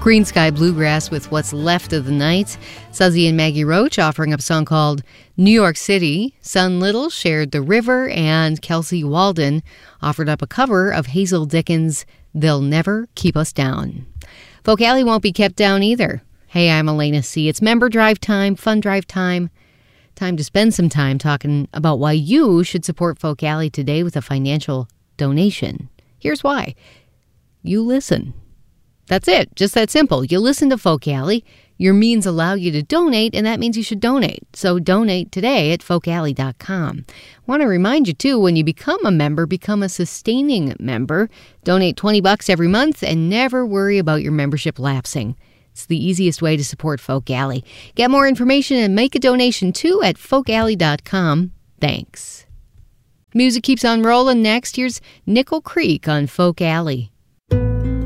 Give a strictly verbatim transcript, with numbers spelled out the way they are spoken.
Green Sky Bluegrass with What's Left of the Night. Suzy and Maggie Roach offering up a song called New York City. Sun Little shared The River, and Kelsey Walden offered up a cover of Hazel Dickens' They'll Never Keep Us Down. Folk Alley won't be kept down either. Hey, I'm Elena C. It's member drive time, fun drive time. Time to spend some time talking about why you should support Folk Alley today with a financial donation. Here's why. You listen. That's it. Just that simple. You listen to Folk Alley. Your means allow you to donate, and that means you should donate. So donate today at folk alley dot com. Want to remind you, too, when you become a member, become a sustaining member. Donate twenty bucks every month and never worry about your membership lapsing. It's the easiest way to support Folk Alley. Get more information and make a donation, too, at folk alley dot com. Thanks. Music keeps on rolling. Next, here's Nickel Creek on Folk Alley.